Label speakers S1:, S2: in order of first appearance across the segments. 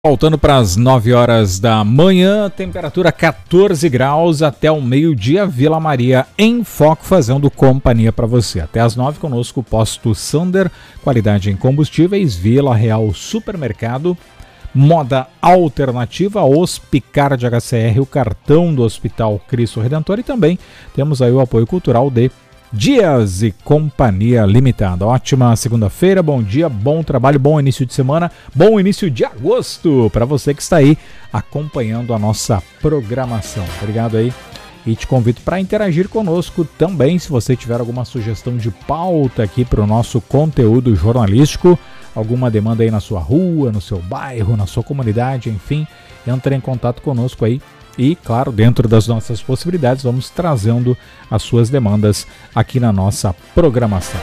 S1: Voltando para as 9 horas da manhã, temperatura 14 graus até o meio-dia, Vila Maria em Foco, fazendo companhia para você. Até as 9 conosco, Posto Sander, qualidade em combustíveis, Vila Real Supermercado, Moda Alternativa, Hospicard HCR, o cartão do Hospital Cristo Redentor e também temos aí o apoio cultural de Dias e Companhia Limitada. Ótima segunda-feira, bom dia, bom trabalho, bom início de semana, bom início de agosto para você que está aí acompanhando a nossa programação. Obrigado aí e te convido para interagir conosco também, se você tiver alguma sugestão de pauta aqui para o nosso conteúdo jornalístico, alguma demanda aí na sua rua, no seu bairro, na sua comunidade, enfim, entre em contato conosco aí. E, claro, dentro das nossas possibilidades, vamos trazendo as suas demandas aqui na nossa programação.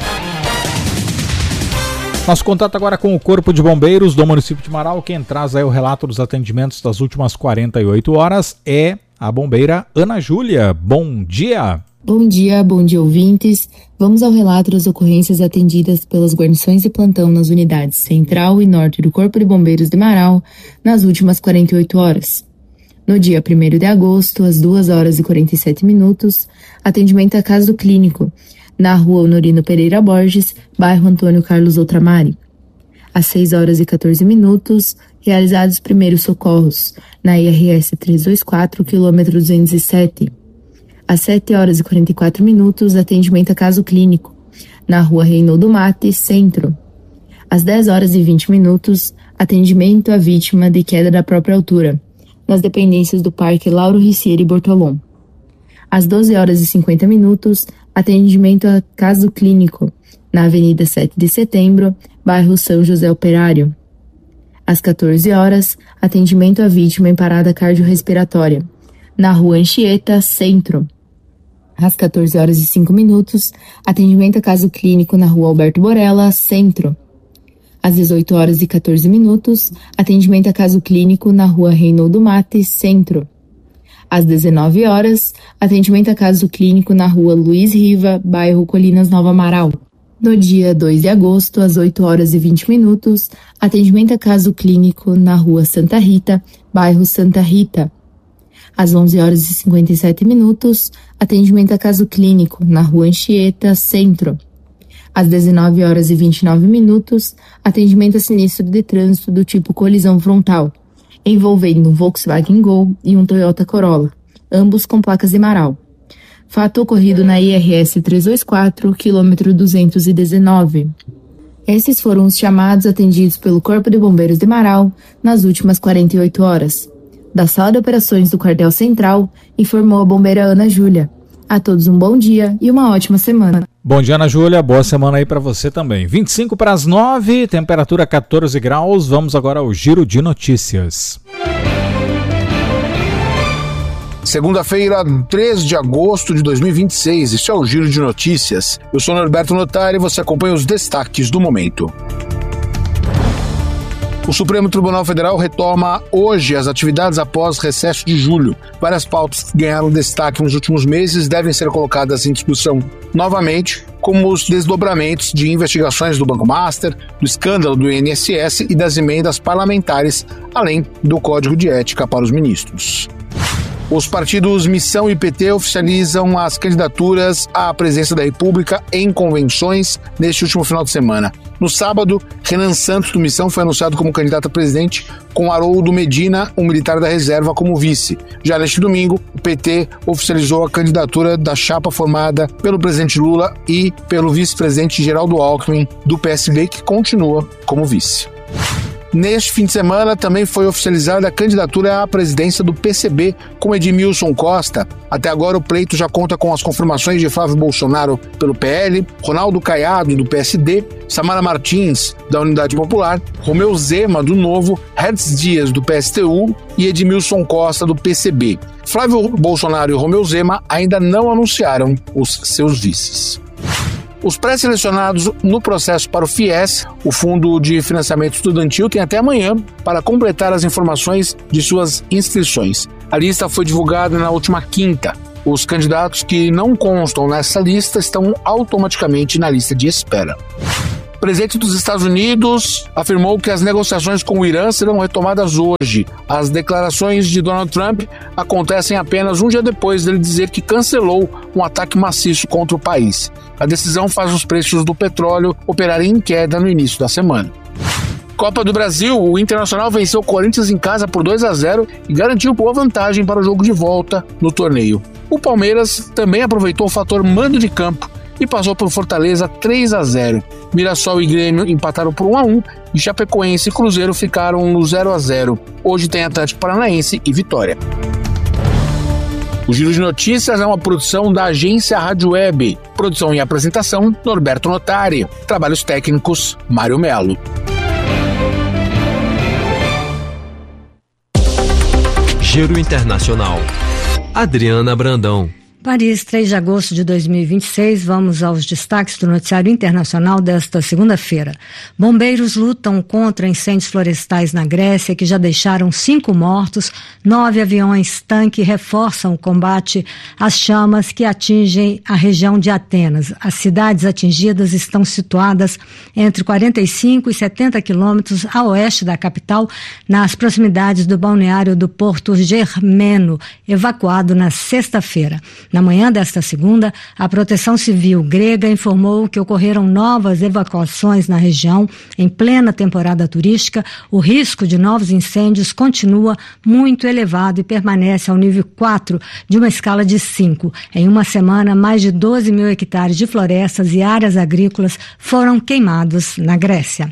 S1: Nosso contato agora com o Corpo de Bombeiros do município de Marau. Quem traz aí o relato dos atendimentos das últimas 48 horas é a bombeira Ana Júlia. Bom dia!
S2: Bom dia, ouvintes. Vamos ao relato das ocorrências atendidas pelas guarnições de plantão nas unidades Central e Norte do Corpo de Bombeiros de Marau nas últimas 48 horas. No dia 1º de agosto, às 2 horas e 47 minutos, atendimento a caso clínico, na rua Honorino Pereira Borges, bairro Antônio Carlos Outramari. Às 6 horas e 14 minutos, realizados primeiros socorros, na IRS 324, quilômetro 207. Às 7 horas e 44 minutos, atendimento a caso clínico, na rua Reinaldo Mate, Centro. Às 10 horas e 20 minutos, atendimento à vítima de queda da própria altura, nas dependências do Parque Lauro Ricieri Bortolom. Às 12 horas e 50 minutos, atendimento a caso clínico, na Avenida 7 de Setembro, bairro São José Operário. Às 14 horas, atendimento à vítima em parada cardiorrespiratória, na Rua Anchieta, Centro. Às 14 horas e 5 minutos, atendimento a caso clínico na Rua Alberto Borella, Centro. Às 18 horas e 14 minutos, atendimento a caso clínico na Rua Reinaldo Mate, Centro. Às 19 horas, atendimento a caso clínico na Rua Luiz Riva, bairro Colinas Nova Amaral. No dia 2 de agosto, às 8 horas e 20 minutos, atendimento a caso clínico na Rua Santa Rita, bairro Santa Rita. Às 11 horas e 57 minutos, atendimento a caso clínico na Rua Anchieta, Centro. Às 19 horas e 29 minutos, atendimento a sinistro de trânsito do tipo colisão frontal, envolvendo um Volkswagen Gol e um Toyota Corolla, ambos com placas de Marau. Fato ocorrido na IRS 324, quilômetro 219. Esses foram os chamados atendidos pelo Corpo de Bombeiros de Marau nas últimas 48 horas. Da Sala de Operações do Quartel Central, informou a bombeira Ana Júlia. A todos um bom dia e uma ótima semana.
S1: Bom dia, Ana Júlia. Boa semana aí para você também. 25 para as 9, temperatura 14 graus. Vamos agora ao Giro de Notícias.
S3: Segunda-feira, 3 de agosto de 2026. Este é o Giro de Notícias. Eu sou Norberto Notari e você acompanha os destaques do momento. O Supremo Tribunal Federal retoma hoje as atividades após recesso de julho. Várias pautas que ganharam destaque nos últimos meses devem ser colocadas em discussão novamente, como os desdobramentos de investigações do Banco Master, do escândalo do INSS e das emendas parlamentares, além do Código de Ética para os ministros. Os partidos Missão e PT oficializam as candidaturas à presidência da República em convenções neste último final de semana. No sábado, Renan Santos do Missão foi anunciado como candidato a presidente, com Haroldo Medina, um militar da reserva, como vice. Já neste domingo, o PT oficializou a candidatura da chapa formada pelo presidente Lula e pelo vice-presidente Geraldo Alckmin, do PSB, que continua como vice. Neste fim de semana também foi oficializada a candidatura à presidência do PCB com Edmilson Costa. Até agora o pleito já conta com as confirmações de Flávio Bolsonaro pelo PL, Ronaldo Caiado do PSD, Samara Martins da Unidade Popular, Romeu Zema do Novo, Hertz Dias do PSTU e Edmilson Costa do PCB. Flávio Bolsonaro e Romeu Zema ainda não anunciaram os seus vices. Os pré-selecionados no processo para o FIES, o Fundo de Financiamento Estudantil, têm até amanhã para completar as informações de suas inscrições. A lista foi divulgada na última quinta. Os candidatos que não constam nessa lista estão automaticamente na lista de espera. O presidente dos Estados Unidos afirmou que as negociações com o Irã serão retomadas hoje. As declarações de Donald Trump acontecem apenas um dia depois dele dizer que cancelou um ataque maciço contra o país. A decisão faz os preços do petróleo operarem em queda no início da semana. Copa do Brasil, o Internacional venceu o Corinthians em casa por 2-0 e garantiu boa vantagem para o jogo de volta no torneio. O Palmeiras também aproveitou o fator mando de campo e passou por Fortaleza 3-0. Mirassol e Grêmio empataram por 1-1 e Chapecoense e Cruzeiro ficaram no 0-0. Hoje tem Atlético Paranaense e Vitória. O Giro de Notícias é uma produção da agência Rádio Web. Produção e apresentação, Norberto Notari. Trabalhos técnicos, Mário Melo.
S4: Giro Internacional. Adriana Brandão.
S5: Paris, 3 de agosto de 2026, vamos aos destaques do noticiário internacional desta segunda-feira. Bombeiros lutam contra incêndios florestais na Grécia, que já deixaram 5 mortos. 9 aviões-tanque reforçam o combate às chamas que atingem a região de Atenas. As cidades atingidas estão situadas entre 45 e 70 quilômetros a oeste da capital, nas proximidades do balneário do Porto Germeno, evacuado na sexta-feira. Na manhã desta segunda, a Proteção Civil grega informou que ocorreram novas evacuações na região. Em plena temporada turística, o risco de novos incêndios continua muito elevado e permanece ao nível 4 de uma escala de 5. Em uma semana, mais de 12 mil hectares de florestas e áreas agrícolas foram queimados na Grécia.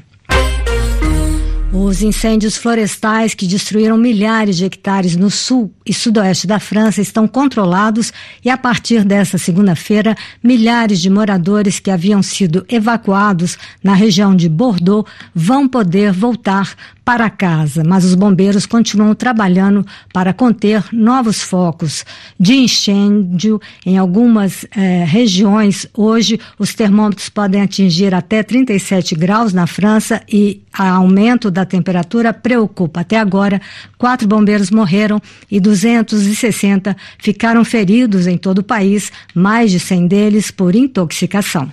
S5: Os incêndios florestais que destruíram milhares de hectares no sul e sudoeste da França estão controlados e, a partir desta segunda-feira, milhares de moradores que haviam sido evacuados na região de Bordeaux vão poder voltar para casa, mas os bombeiros continuam trabalhando para conter novos focos de incêndio em algumas regiões. Hoje, os termômetros podem atingir até 37 graus na França e o aumento da temperatura preocupa. Até agora, 4 bombeiros morreram e 260 ficaram feridos em todo o país, mais de 100 deles por intoxicação.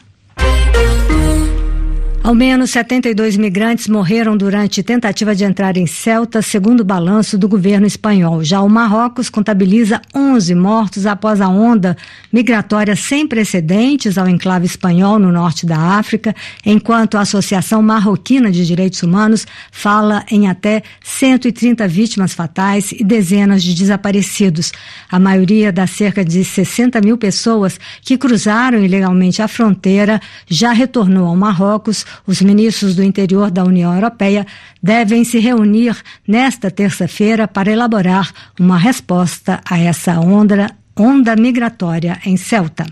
S5: Ao menos 72 migrantes morreram durante tentativa de entrar em Ceuta, segundo o balanço do governo espanhol. Já o Marrocos contabiliza 11 mortos após a onda migratória sem precedentes ao enclave espanhol no norte da África, enquanto a Associação Marroquina de Direitos Humanos fala em até 130 vítimas fatais e dezenas de desaparecidos. A maioria das cerca de 60 mil pessoas que cruzaram ilegalmente a fronteira já retornou ao Marrocos. Os ministros do interior da União Europeia devem se reunir nesta terça-feira para elaborar uma resposta a essa onda migratória em Ceuta.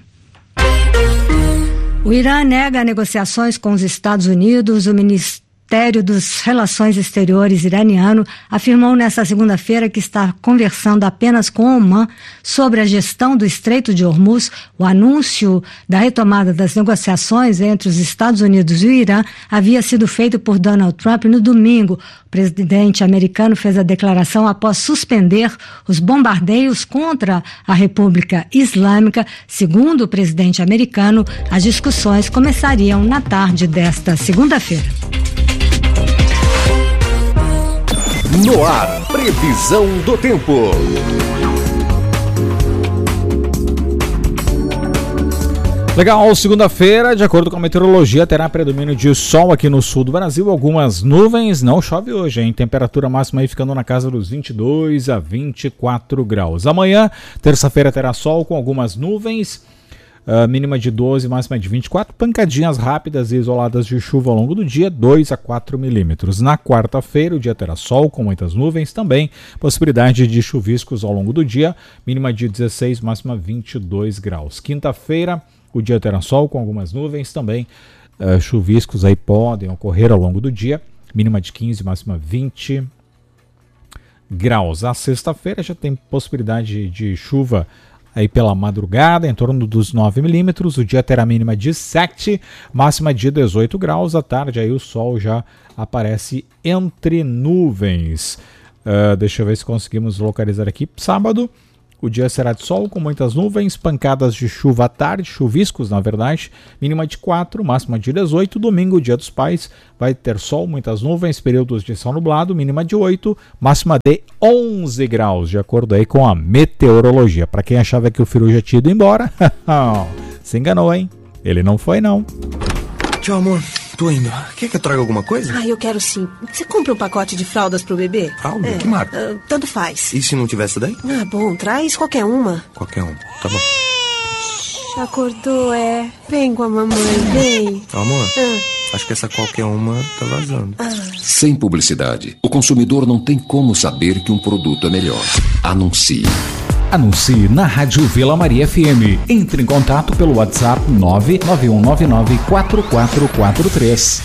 S5: O Irã nega negociações com os Estados Unidos. O Ministério das Relações Exteriores iraniano afirmou nesta segunda-feira que está conversando apenas com Omã sobre a gestão do Estreito de Hormuz. O anúncio da retomada das negociações entre os Estados Unidos e o Irã havia sido feito por Donald Trump no domingo. O presidente americano fez a declaração após suspender os bombardeios contra a República Islâmica. Segundo o presidente americano, as discussões começariam na tarde desta segunda-feira.
S6: No ar, previsão do tempo.
S1: Legal, segunda-feira, de acordo com a meteorologia, terá predomínio de sol aqui no sul do Brasil, algumas nuvens, não chove hoje, hein? Temperatura máxima aí ficando na casa dos 22 a 24 graus. Amanhã, terça-feira, terá sol com algumas nuvens, mínima de 12, máxima de 24, pancadinhas rápidas e isoladas de chuva ao longo do dia, 2 a 4 milímetros. Na quarta-feira, o dia terá sol com muitas nuvens também, possibilidade de chuviscos ao longo do dia, mínima de 16, máxima 22 graus. Quinta-feira, o dia terá sol com algumas nuvens também, chuviscos aí podem ocorrer ao longo do dia, mínima de 15, máxima 20 graus. A sexta-feira já tem possibilidade de chuva aí pela madrugada, em torno dos 9 milímetros, o dia terá mínima de 7, máxima de 18 graus, à tarde aí o sol já aparece entre nuvens. Deixa eu ver se conseguimos localizar aqui, sábado, O dia será de sol com muitas nuvens, pancadas de chuva à tarde, chuviscos na verdade, mínima de 4, máxima de 18. Domingo, dia dos pais, vai ter sol, muitas nuvens, períodos de céu nublado, mínima de 8, máxima de 11 graus, de acordo aí com a meteorologia. Para quem achava que o Firu já tinha ido embora, se enganou, hein? Ele não foi, não.
S7: Tchau, amor. Tô indo. Quer que eu traga alguma coisa?
S8: Eu quero sim. Você compra um pacote de fraldas pro bebê?
S7: Fralda? Que marca?
S8: Tanto faz.
S7: E se não tivesse daí?
S8: Bom, traz qualquer uma.
S7: Qualquer uma. Tá bom.
S8: Acordou, Vem com a mamãe, vem.
S7: Amor, acho que essa qualquer uma tá vazando.
S6: Sem publicidade, o consumidor não tem como saber que um produto é melhor. Anuncie.
S1: Anuncie na Rádio Vila Maria FM. Entre em contato pelo WhatsApp 991994443.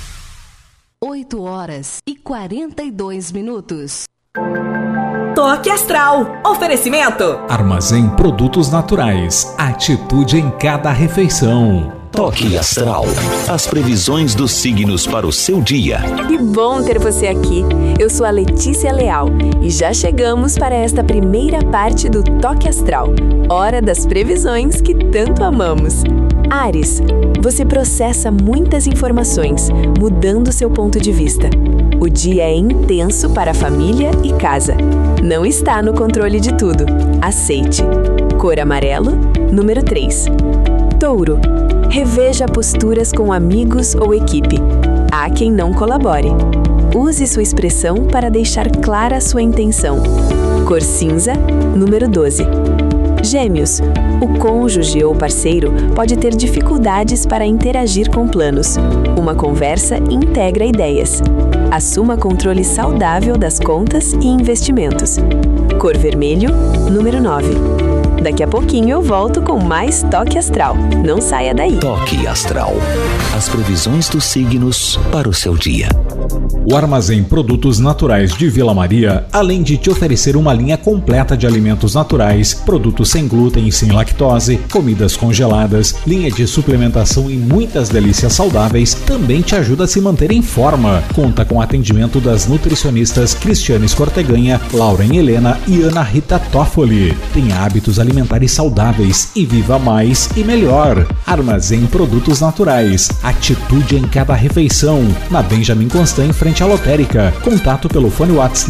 S9: 8h42.
S10: Toque Astral. Oferecimento.
S1: Armazém Produtos Naturais. Atitude em cada refeição.
S11: Toque Astral. As previsões dos signos para o seu dia.
S12: Que bom ter você aqui. Eu sou a Letícia Leal e já chegamos para esta primeira parte do Toque Astral. Hora das previsões que tanto amamos. Áries, você processa muitas informações, mudando seu ponto de vista. O dia é intenso para a família e casa. Não está no controle de tudo. Aceite. Cor amarelo, número 3. Touro, reveja posturas com amigos ou equipe. Há quem não colabore. Use sua expressão para deixar clara sua intenção. Cor cinza, número 12. Gêmeos, o cônjuge ou parceiro pode ter dificuldades para interagir com planos. Uma conversa integra ideias. Assuma controle saudável das contas e investimentos. Cor vermelho, número 9. Daqui a pouquinho eu volto com mais Toque Astral. Não saia daí.
S11: Toque Astral. As previsões dos signos para o seu dia.
S1: O Armazém Produtos Naturais de Vila Maria, além de te oferecer uma linha completa de alimentos naturais, produtos sem glúten e sem lactose, comidas congeladas, linha de suplementação e muitas delícias saudáveis, também te ajuda a se manter em forma. Conta com atendimento das nutricionistas Cristiane Escorteganha, Lauren Helena e Ana Rita Toffoli. Tenha hábitos alimentares saudáveis e viva mais e melhor. Armazém Produtos Naturais. Atitude em cada refeição. Na Benjamin Constant, em frente à lotérica. Contato pelo fone WhatsApp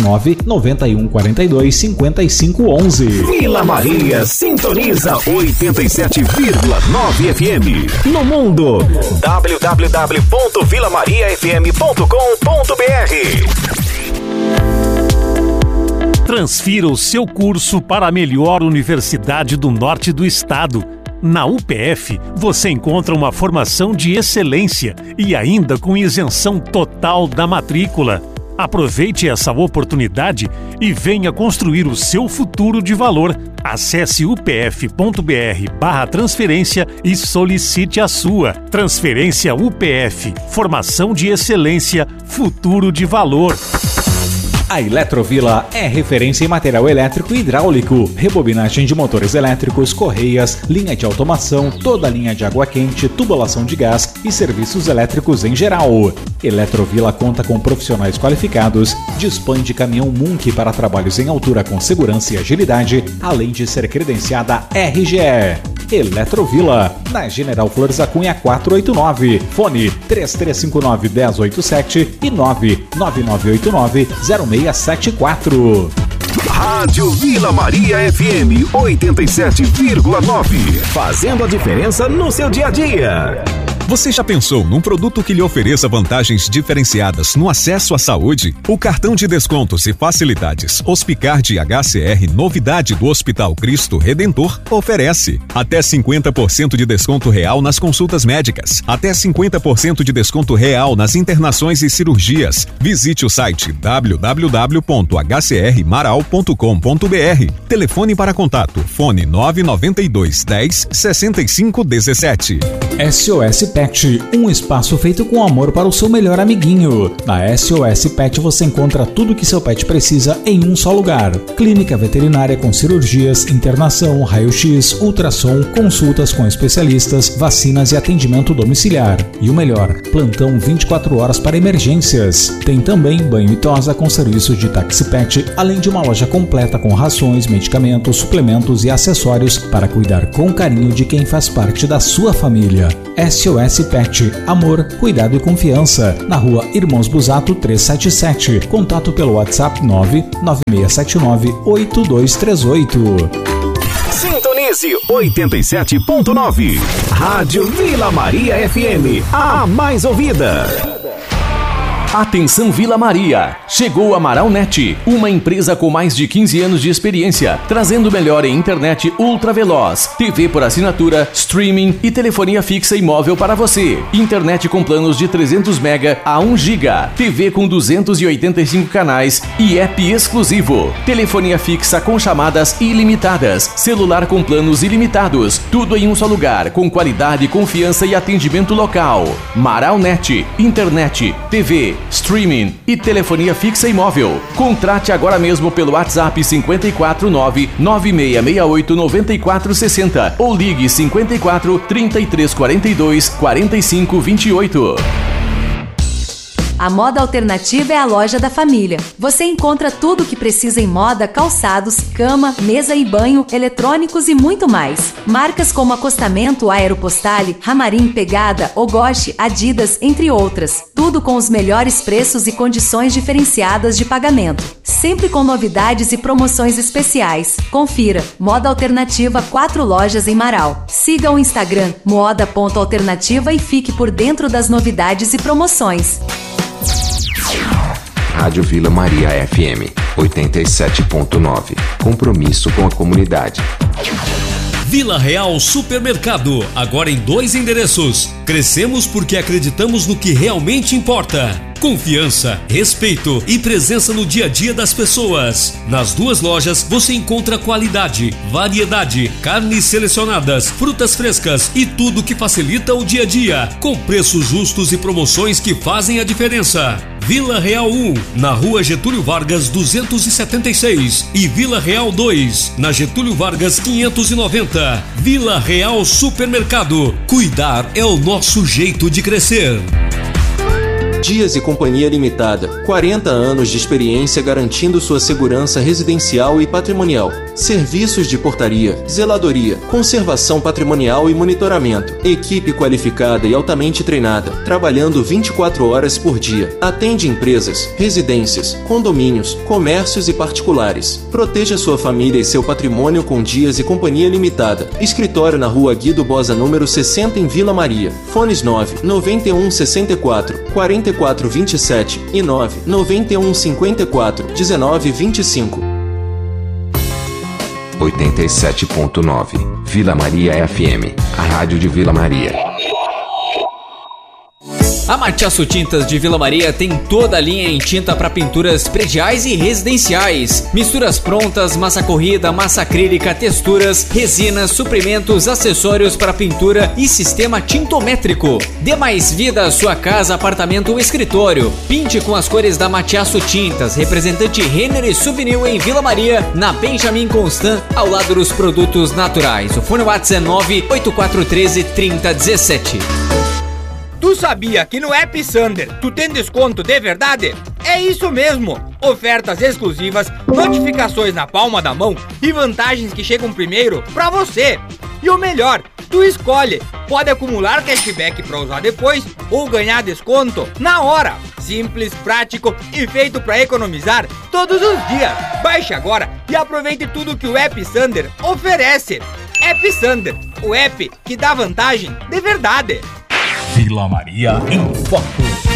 S1: 991425511.
S6: Vila Maria sintoniza 87,9 FM. No mundo, www.vilamariafm.com.br.
S13: Transfira o seu curso para a melhor universidade do norte do estado. Na UPF, você encontra uma formação de excelência e ainda com isenção total da matrícula. Aproveite essa oportunidade e venha construir o seu futuro de valor. Acesse upf.br/transferência e solicite a sua. Transferência UPF. Formação de excelência, futuro de valor.
S1: A Eletrovila é referência em material elétrico e hidráulico, rebobinagem de motores elétricos, correias, linha de automação, toda a linha de água quente, tubulação de gás e serviços elétricos em geral. Eletrovila conta com profissionais qualificados, dispõe de caminhão Munk para trabalhos em altura com segurança e agilidade, além de ser credenciada RGE. Eletrovila, na General Flores da Cunha 489, fone 3359-1087 e 99989-0674.
S6: Rádio Vila Maria FM 87,9. Fazendo a diferença no seu dia a dia.
S14: Você já pensou num produto que lhe ofereça vantagens diferenciadas no acesso à saúde? O cartão de descontos e facilidades Hospicard HCR, novidade do Hospital Cristo Redentor, oferece até 50% de desconto real nas consultas médicas, até 50% de desconto real nas internações e cirurgias. Visite o site www.hcrmaral.com.br. Telefone para contato, fone 992 10 65 17.
S1: SOS Pet, um espaço feito com amor para o seu melhor amiguinho. Na SOS Pet você encontra tudo que seu pet precisa em um só lugar. Clínica veterinária com cirurgias, internação, raio-x, ultrassom, consultas com especialistas, vacinas e atendimento domiciliar. E o melhor, plantão 24 horas para emergências. Tem também banho e tosa com serviço de táxi pet, além de uma loja completa com rações, medicamentos, suplementos e acessórios para cuidar com carinho de quem faz parte da sua família. SOS Pet, amor, cuidado e confiança. Na rua Irmãos Busato 377. Contato pelo WhatsApp 996798238.
S6: Sintonize 87.9. Rádio Vila Maria FM, a mais ouvida.
S9: Atenção Vila Maria, chegou a Amaral Net, uma empresa com mais de 15 anos de experiência, trazendo o melhor em internet ultra veloz, TV por assinatura, streaming e telefonia fixa e móvel para você. Internet com planos de 300 MB a 1 GB, TV com 285 canais e app exclusivo. Telefonia fixa com chamadas ilimitadas, celular com planos ilimitados, tudo em um só lugar, com qualidade, confiança e atendimento local. Amaral Net, internet, TV, streaming e telefonia fixa e móvel. Contrate agora mesmo pelo WhatsApp 549-9668-9460 ou ligue 54 3342 4528.
S15: A Moda Alternativa é a loja da família. Você encontra tudo o que precisa em moda, calçados, cama, mesa e banho, eletrônicos e muito mais. Marcas como Acostamento, Aeropostale, Ramarim, Pegada, Ogoshi, Adidas, entre outras. Tudo com os melhores preços e condições diferenciadas de pagamento. Sempre com novidades e promoções especiais. Confira. Moda Alternativa, 4 lojas em Marau. Siga o Instagram moda.alternativa e fique por dentro das novidades e promoções.
S16: Rádio Vila Maria FM 87.9. Compromisso com a comunidade.
S17: Vila Real Supermercado, agora em 2 endereços. Crescemos porque acreditamos no que realmente importa. Confiança, respeito e presença no dia a dia das pessoas. Nas 2 lojas você encontra qualidade, variedade, carnes selecionadas, frutas frescas e tudo que facilita o dia a dia, com preços justos e promoções que fazem a diferença. Vila Real 1, na Rua Getúlio Vargas 276 e Vila Real 2, na Getúlio Vargas 590. Vila Real Supermercado. Cuidar é o nosso jeito de crescer.
S18: Dias e Companhia Limitada, 40 anos de experiência garantindo sua segurança residencial e patrimonial. Serviços de portaria, zeladoria, conservação patrimonial e monitoramento. Equipe qualificada e altamente treinada, trabalhando 24 horas por dia. Atende empresas, residências, condomínios, comércios e particulares. Proteja sua família e seu patrimônio com Dias e Companhia Limitada. Escritório na Rua Guido Bosa, número 60 em Vila Maria. Fones 9 91 64 44 27 e 9 91 54 19 25.
S16: 87.9 Vila Maria FM, a rádio de Vila Maria.
S19: A Matiasso Tintas de Vila Maria tem toda a linha em tinta para pinturas prediais e residenciais. Misturas prontas, massa corrida, massa acrílica, texturas, resinas, suprimentos, acessórios para pintura e sistema tintométrico. Dê mais vida à sua casa, apartamento ou escritório. Pinte com as cores da Matiasso Tintas, representante Renner e Souvenir em Vila Maria, na Benjamin Constant, ao lado dos produtos naturais. O fone WhatsApp é 984133017.
S20: Tu sabia que no App Sander tu tem desconto de verdade? É isso mesmo! Ofertas exclusivas, notificações na palma da mão e vantagens que chegam primeiro pra você. E o melhor, tu escolhe, pode acumular cashback pra usar depois ou ganhar desconto na hora. Simples, prático e feito pra economizar todos os dias. Baixe agora e aproveite tudo que o App Sander oferece. App Sander, o app que dá vantagem de verdade.
S1: Vila Maria em Foco.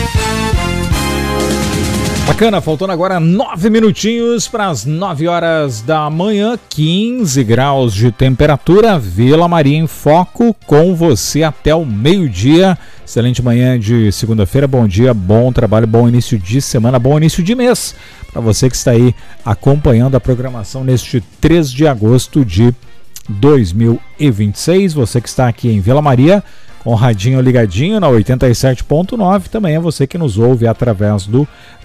S1: Bacana, faltando agora 9 minutinhos para as 9 horas da manhã, 15 graus de temperatura. Vila Maria em Foco com você até o meio-dia. Excelente manhã de segunda-feira, bom dia, bom trabalho, bom início de semana, bom início de mês. Para você que está aí acompanhando a programação neste 3 de agosto de 2026, você que está aqui em Vila Maria, honradinho ligadinho na 87.9. Também é você que nos ouve através do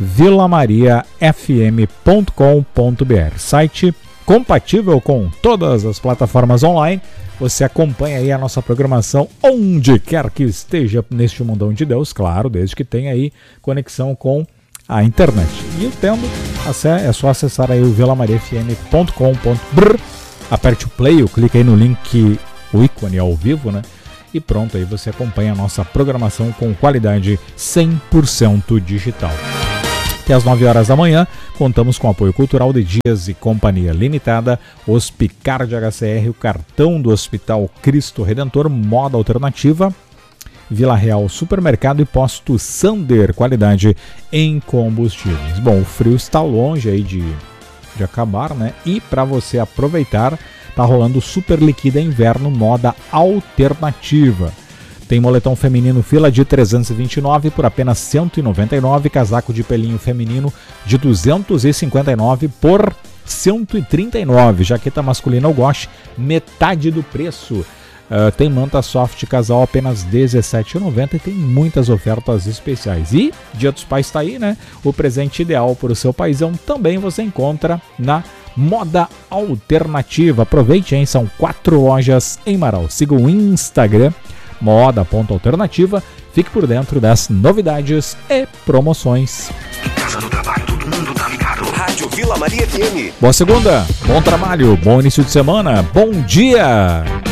S1: vilamariafm.com.br, site compatível com todas as plataformas online. Você acompanha aí a nossa programação onde quer que esteja neste mundão de Deus, claro, desde que tenha aí conexão com a internet. E tendo, é só acessar aí o vilamariafm.com.br, aperte o play, clica aí no link, o ícone ao vivo, né? E pronto, aí você acompanha a nossa programação com qualidade 100% digital. Até às 9 horas da manhã, contamos com o apoio cultural de Dias e Companhia Limitada, Hospicar de HCR, o cartão do Hospital Cristo Redentor, Moda Alternativa, Vila Real Supermercado e Posto Sander, qualidade em combustíveis. Bom, o frio está longe aí de acabar, né? E para você aproveitar, tá rolando Super Liquida Inverno Moda Alternativa. Tem moletom feminino fila de 329 por apenas 199, casaco de pelinho feminino de 259 por 139, jaqueta masculina ao goche, metade do preço. Tem manta soft casal apenas R$17,90 e tem muitas ofertas especiais. E Dia dos Pais está aí, né? O presente ideal para o seu paizão também você encontra na Moda Alternativa. Aproveite, hein? São 4 lojas em Marau. Siga o Instagram moda.alternativa. Fique por dentro das novidades e promoções.
S6: Em casa, no trabalho, todo mundo tá ligado. Rádio Vila Maria FM.
S1: Boa segunda, bom trabalho, bom início de semana, bom dia!